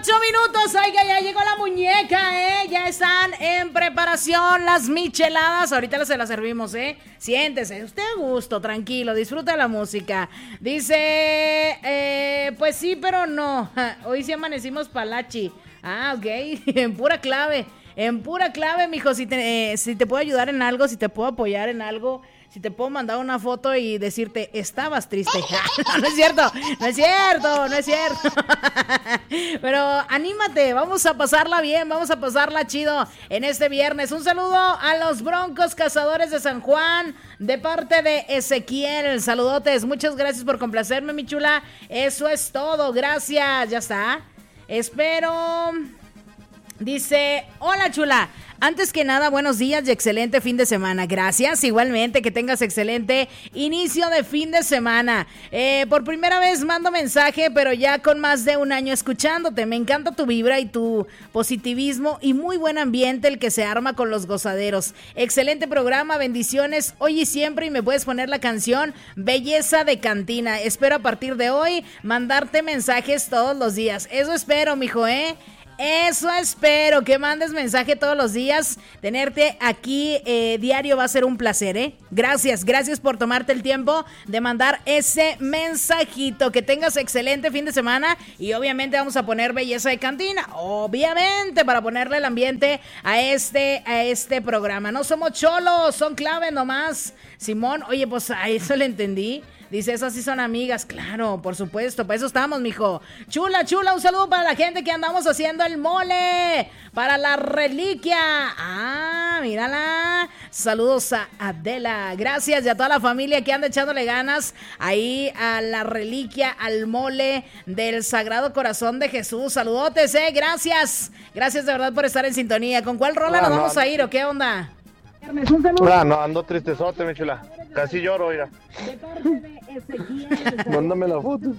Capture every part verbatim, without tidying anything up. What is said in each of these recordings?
ocho minutos, oiga, ya llegó la muñeca, ¿eh? Ya están en preparación las micheladas. Ahorita se las servimos, ¿eh? Siéntese, usted a gusto, tranquilo, disfruta la música. Dice, eh, pues sí, pero no. Hoy sí amanecimos palachi. Ah, ok, en pura clave. En pura clave, mijo, si te, eh, si te puedo ayudar en algo, si te puedo apoyar en algo, si te puedo mandar una foto y decirte, estabas triste. No, no es cierto, no es cierto, no es cierto. Pero anímate, vamos a pasarla bien, vamos a pasarla chido en este viernes. Un saludo a los Broncos Cazadores de San Juan, de parte de Ezequiel. Saludotes, muchas gracias por complacerme, mi chula. Eso es todo, gracias, ya está. Espero... Dice, hola chula, antes que nada buenos días y excelente fin de semana. Gracias, igualmente, que tengas excelente inicio de fin de semana. eh, Por primera vez mando mensaje, pero ya con más de un año escuchándote. Me encanta tu vibra y tu positivismo y muy buen ambiente el que se arma con los gozaderos. Excelente programa, bendiciones hoy y siempre. Y me puedes poner la canción Belleza de Cantina. Espero a partir de hoy mandarte mensajes todos los días. Eso espero, mijo, ¿eh? Eso espero, que mandes mensaje todos los días. Tenerte aquí eh, diario va a ser un placer, ¿eh? Gracias, gracias por tomarte el tiempo de mandar ese mensajito. Que tengas excelente fin de semana. Y obviamente vamos a poner Belleza de Cantina, obviamente, para ponerle el ambiente a este, a este programa. No somos cholos, son clave nomás. Simón, oye, pues a eso le entendí. Dice, esas sí son amigas, claro, por supuesto, para eso estamos, mijo. Chula, chula, un saludo para la gente que andamos haciendo el mole, para la reliquia. Ah, mírala. Saludos a Adela, gracias, y a toda la familia que anda echándole ganas ahí a la reliquia, al mole del Sagrado Corazón de Jesús. Saludotes, eh, gracias. Gracias de verdad por estar en sintonía. ¿Con cuál rola Ah, nos no, vamos a ir o qué onda? Ah, no, ando tristezote, mi chula. Casi lloro, oiga. Mándame la foto.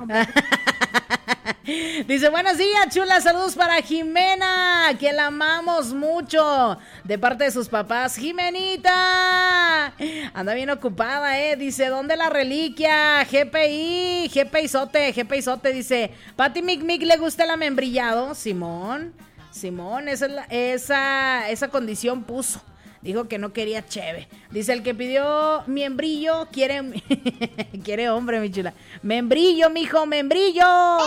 Dice, buenos días, chula, saludos para Jimena, que la amamos mucho, de parte de sus papás. Jimenita, anda bien ocupada, eh, dice, ¿dónde la reliquia? G P I, G P I Sote, G P I Sote, dice, Pati Mic Mic, ¿le gusta el amembrillado? Simón, Simón, esa, es la, esa, esa condición puso. Dijo que no quería cheve. Dice, el que pidió miembrillo quiere... quiere hombre, mi chula. Membrillo, mijo, membrillo.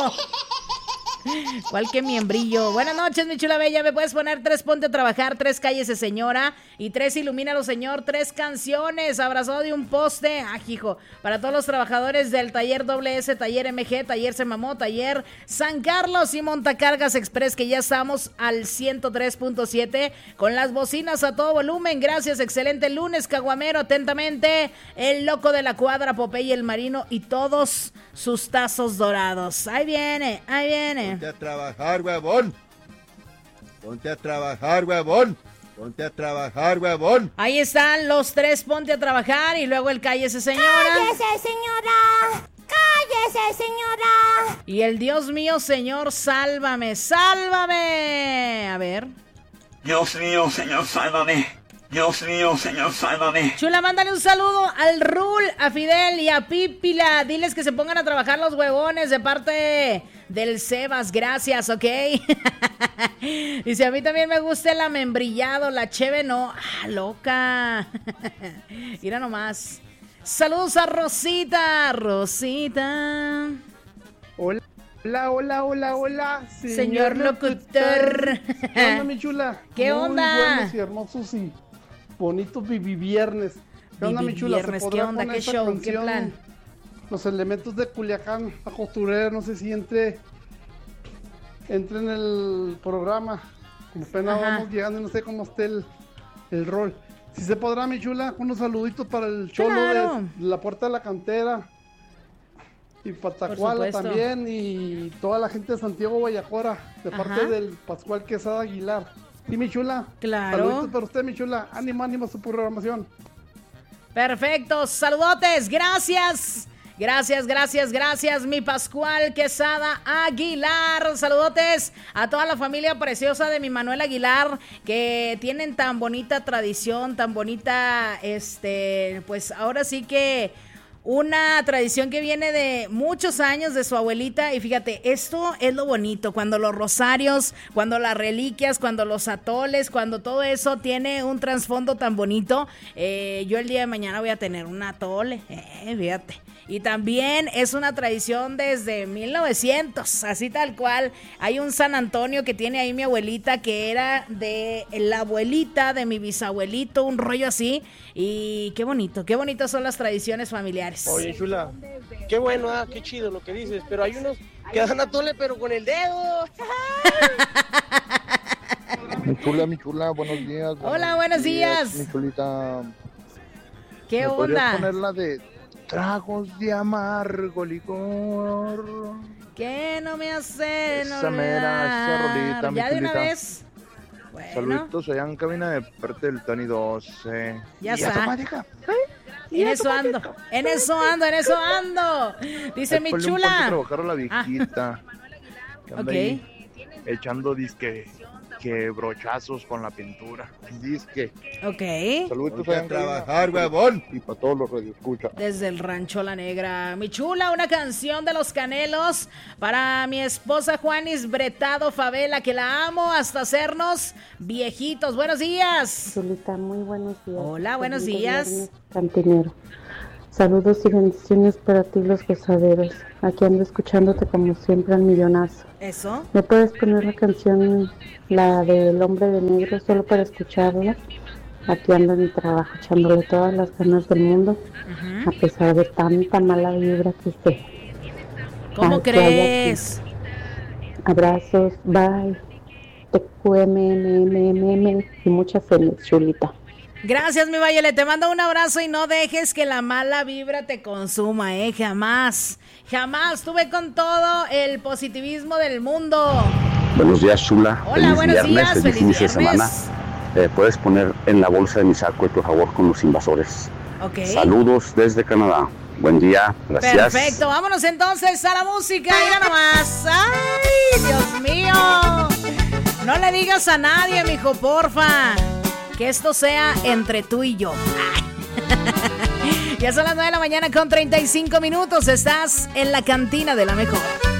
¿Cuál que miembrillo? Buenas noches, mi chula bella. ¿Me puedes poner tres Ponte a Trabajar, tres Cállese Señora y tres Ilumínalo Señor? Tres canciones, abrazado de un poste. Ah, hijo. Para todos los trabajadores del Taller doble ese, Taller M G, Taller Se Mamó, Taller San Carlos y Montacargas Express, que ya estamos al ciento tres punto siete con las bocinas a todo volumen. Gracias, excelente lunes, caguamero. Atentamente, el loco de la cuadra, Popeye el Marino y todos sus tazos dorados. Ahí viene, ahí viene. Ponte a trabajar, huevón. Ponte a trabajar, huevón. Ponte a trabajar, huevón. Ahí están los tres Ponte a Trabajar y luego el Cállese Señora. ¡Cállese, señora! ¡Cállese, señora! Y el Dios mío, Señor, sálvame, sálvame. A ver. Dios mío, Señor, sálvame. Dios mío, Señor, sálvame. Chula, mándale un saludo al Rul, a Fidel y a Pípila. Diles que se pongan a trabajar los huevones de parte del Sebas. Gracias, ¿ok? Dice, a mí también me gusta el amembrillado, la cheve no. Ah, loca. Mira nomás. Saludos a Rosita, Rosita. Hola, hola, hola, hola, hola. Señor, señor locutor. ¿Qué onda, mi chula? ¿Qué Muy onda? buenos y hermosos y bonitos Vivi Viernes. ¿Qué onda, mi chula? Viernes, ¿qué onda? ¿Qué show? Canción, ¿qué plan? Los elementos de Culiacán, la costurera, no sé si entre, entre en el programa. Como apenas Ajá. vamos llegando y no sé cómo esté el, el rol. Si se podrá, mi chula, unos saluditos para el cholo claro. de la Puerta de la Cantera. Y Patacuala también, y toda la gente de Santiago Guayacora, de Ajá. parte del Pascual Quesada Aguilar. Sí, mi chula. Claro. Saluditos para usted, mi chula. Ánimo, ánimo a su programación. Perfecto. Saludotes. Gracias. Gracias, gracias, gracias, mi Pascual Quesada Aguilar. Saludotes a toda la familia preciosa de mi Manuel Aguilar, que tienen tan bonita tradición, tan bonita, este, pues ahora sí que una tradición que viene de muchos años de su abuelita. Y fíjate, esto es lo bonito, cuando los rosarios, cuando las reliquias, cuando los atoles, cuando todo eso tiene un trasfondo tan bonito. Eh, yo el día de mañana voy a tener un atole, eh, fíjate. Y también es una tradición desde mil novecientos, así tal cual. Hay un San Antonio que tiene ahí mi abuelita, que era de la abuelita de mi bisabuelito, un rollo así. Y qué bonito, qué bonitas son las tradiciones familiares. Oye, chula, qué bueno, ah, qué chido lo que dices, pero hay unos que dan atole pero con el dedo. Mi chula, mi chula, buenos días. Buenos Hola, buenos días. días. Mi chulita. ¿Qué ¿Me onda? podrías poner la de tragos de amargo licor? Que no me hace Esa mera, esa rolita, mi ¿Ya de una chulita. vez? Bueno, Saluditos allá en cabina de parte del Tony doce. ya Y a está. tomar, hija. En eso ando, en eso ando, en eso ando. Dice Ahí mi ponle un ponte a chula. trabajar a la viejita. Que anda Ok. ahí echando disque que brochazos con la pintura. Disque. Ok. Saluditos Ponte a allá en cabina. trabajar, huevón. Y para todos los radioescuchas. Desde el Rancho La Negra. Mi chula, una canción de Los Canelos para mi esposa Juanis Bretado Favela, que la amo hasta hacernos viejitos. Buenos días. Chulita, muy buenos días. Hola, buenos Feliz días. viernes, Cantinero. Saludos y bendiciones para ti, los gozaderos. Aquí ando escuchándote como siempre al millonazo. Eso. ¿Me puedes poner la canción, la del hombre de negro, solo para escucharla? Aquí ando en mi trabajo, echándole todas las ganas del mundo, Ujú. a pesar de tanta mala vibra que esté. ¿Cómo Ay, que haya crees? aquí. Abrazos, bye. T Q M M M M M y muchas feliz, chulita. Gracias, mi Violet. Te mando un abrazo y no dejes que la mala vibra te consuma, ¿eh? Jamás. Jamás. Tuve con todo el positivismo del mundo. Buenos días, chula. Hola, feliz buenos viernes, días, feliz feliz inicio de viernes. semana. Eh, puedes poner en la bolsa de mi saco, por favor, con los invasores. Ok. Saludos desde Canadá. Buen día, gracias. Perfecto. Vámonos entonces a la música. Mira nomás. ¡Ay, Dios mío! No le digas a nadie, mijo, porfa. Que esto sea entre tú y yo. Ya son las nueve de la mañana con treinta y cinco minutos. Estás en la cantina de la mejor.